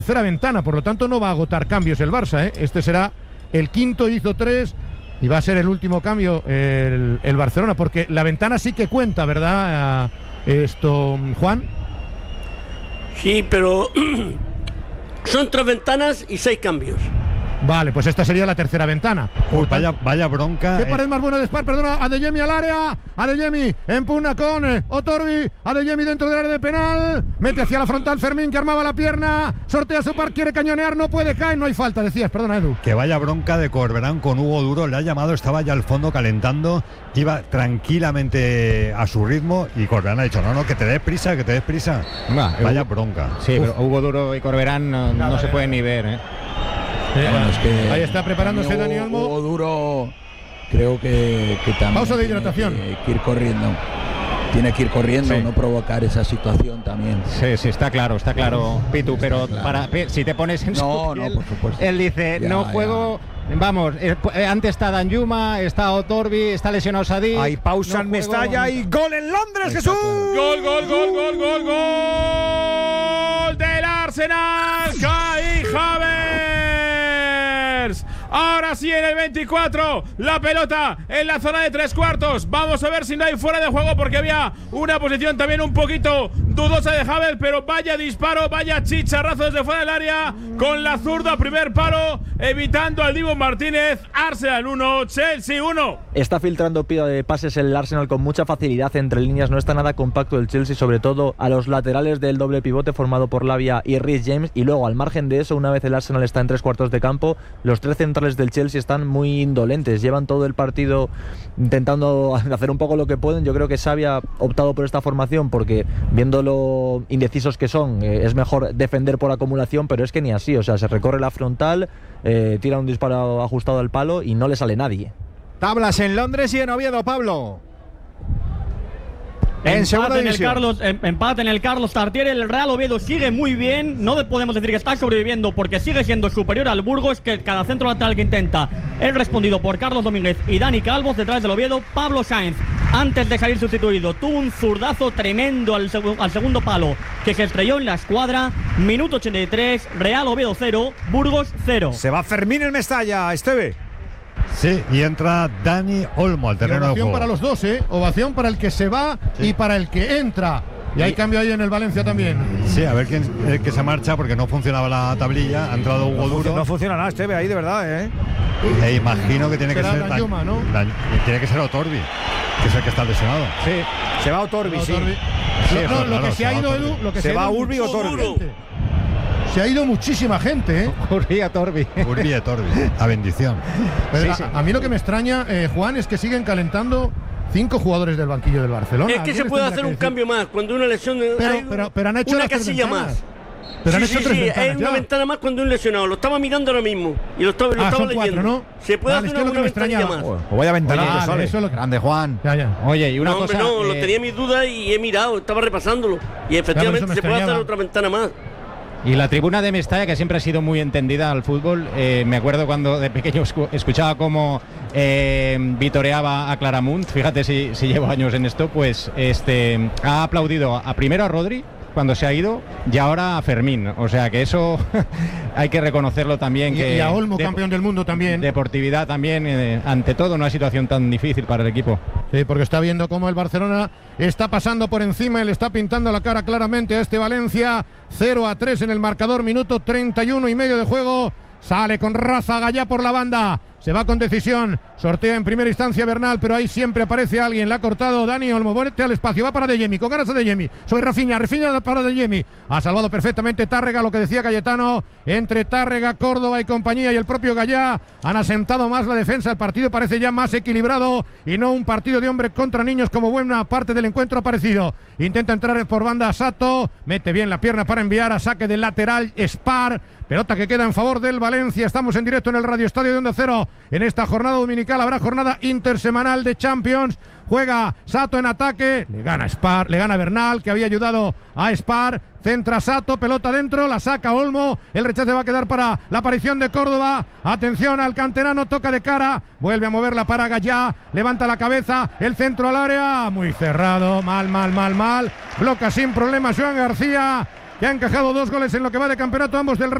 tercera ventana, por lo tanto no va a agotar cambios el Barça, ¿eh? Este será el quinto, hizo 3 y va a ser el último cambio el Barcelona, porque la ventana sí que cuenta, ¿verdad? Juan. Sí, pero son 3 ventanas y 6 cambios. Vale, pues esta sería la tercera ventana. Vaya bronca. ¿Qué parece más bueno de Spar? Perdona, Adeyemi al área. Adeyemi empuna con Otorbi. Adeyemi dentro del área de penal. Mete hacia la frontal Fermín, que armaba la pierna. Sortea su par, quiere cañonear, no puede, caer. No hay falta, decías, perdona, Edu. Que vaya bronca de Corberán con Hugo Duro. Le ha llamado, estaba ya al fondo calentando. Iba tranquilamente a su ritmo. Y Corberán ha dicho: no, que te des prisa, que te des prisa. Vaya bronca. Sí, pero Hugo Duro y Corberán no se pueden ni ver, ¿eh? Bueno, es que ahí está preparándose Dani Olmo. Hugo Duro, creo que también pausa de hidratación. Que ir corriendo. Tiene que ir corriendo, sí. No provocar esa situación también. Sí, está claro, Pitu, pero claro. Si te pones en su piel, por supuesto. Él dice, juego. Vamos, antes está Danjuma, está Otorbi, está lesionado Sadí. Hay pausa en Mestalla y gol en Londres, Jesús. Gol del Arsenal. Kai Havertz. Ahora sí, en el 24, la pelota en la zona de 3/4. Vamos a ver si no hay fuera de juego, porque había una posición también un poquito dudosa de Havertz, pero vaya disparo, vaya chicharrazo desde fuera del área, con la zurda, primer palo, evitando al Dibu Martínez. Arsenal 1, Chelsea 1. Está filtrando pases el Arsenal con mucha facilidad entre líneas, no está nada compacto el Chelsea, sobre todo a los laterales del doble pivote formado por Lavia y Reece James, y luego al margen de eso, una vez el Arsenal está en 3/4 de campo, los 3 centrales del Chelsea están muy indolentes, llevan todo el partido intentando hacer un poco lo que pueden. Yo creo que Xavi ha optado por esta formación porque, viendo lo indecisos que son, es mejor defender por acumulación, pero es que ni así, o sea, se recorre la frontal, tira un disparo ajustado al palo y no le sale nadie. Tablas en Londres y en Oviedo, Pablo. En segunda división. Empate en el Carlos Tartiere. El Real Oviedo sigue muy bien. No podemos decir que está sobreviviendo porque sigue siendo superior al Burgos, que cada centro lateral que intenta es respondido por Carlos Domínguez y Dani Calvo. Detrás del Oviedo, Pablo Sáenz, antes de salir sustituido, tuvo un zurdazo tremendo al segundo palo que se estrelló en la escuadra. Minuto 83, Real Oviedo 0, Burgos 0. Se va Fermín en Mestalla, Esteve. Sí, y entra Dani Olmo al terreno de juego. Ovación para los dos, ovación para el que se va y para el que entra. Y hay cambio ahí en el Valencia también. Sí, a ver quién el que se marcha, porque no funcionaba la tablilla. Ha entrado Hugo Duro. No funciona nada, Esteve, ahí de verdad, E imagino que tiene que ser Danjuma, ¿no? Tiene que ser Otorbi, que es el que está lesionado. Sí, se va Otorbi, sí. Lo que se ha ido, Edu, lo que se va Urbi o Otorbi. Se ha ido muchísima gente, Urbi a Torbi. Urbi a Torbi, a bendición. Pero a mí lo que me extraña, Juan, es que siguen calentando 5 jugadores del banquillo del Barcelona. Es que se puede hacer un cambio más cuando una lesión. Pero han hecho una casilla más. Pero han hecho 3 ventanas. Es una ventana más cuando un lesionado. Lo estaba mirando ahora mismo y lo estaba son leyendo. 4, ¿no? Se puede hacer una ventanilla más. O vaya ventanilla, Oye, eso es lo grande Juan. Ya. Oye, y una cosa. No, lo tenía mis dudas y he mirado, estaba repasándolo. Y efectivamente se puede hacer otra ventana más. Y la tribuna de Mestalla, que siempre ha sido muy entendida al fútbol, me acuerdo cuando de pequeño escuchaba cómo vitoreaba a Claramunt. Fíjate si llevo años en esto, pues ha aplaudido primero a Rodri cuando se ha ido y ahora a Fermín, o sea que eso hay que reconocerlo también. Y a Olmo, campeón del mundo también. Deportividad también, ante todo, una situación tan difícil para el equipo. Sí, porque está viendo cómo el Barcelona está pasando por encima y le está pintando la cara claramente a este Valencia. 0-3 en el marcador, minuto 31 y medio de juego. Sale con Ráfaga ya por la banda. Se va con decisión, sortea en primera instancia Bernal, pero ahí siempre aparece alguien, la ha cortado Dani Olmo, voltea al espacio, va para Adeyemi, con ganas de Adeyemi, sobre Rafinha para Adeyemi, ha salvado perfectamente Tárrega, lo que decía Cayetano, entre Tárrega, Córdoba y compañía y el propio Gallá, han asentado más la defensa, el partido parece ya más equilibrado y no un partido de hombres contra niños como buena parte del encuentro ha parecido. Intenta entrar por banda Sato, mete bien la pierna para enviar a saque del lateral Spar, pelota que queda en favor del Valencia. Estamos en directo en el Radio Estadio de Onda Cero. En esta jornada dominical habrá jornada intersemanal de Champions. Juega Sato en ataque, le gana Spar, le gana Bernal, que había ayudado a Spar. Centra Sato, pelota dentro, la saca Olmo. El rechace va a quedar para la aparición de Córdoba. Atención al canterano, toca de cara, vuelve a moverla para Gallá, levanta la cabeza, el centro al área, muy cerrado, mal. Bloca sin problemas Joan García. que ha encajado 2 goles en lo que va de campeonato, ambos del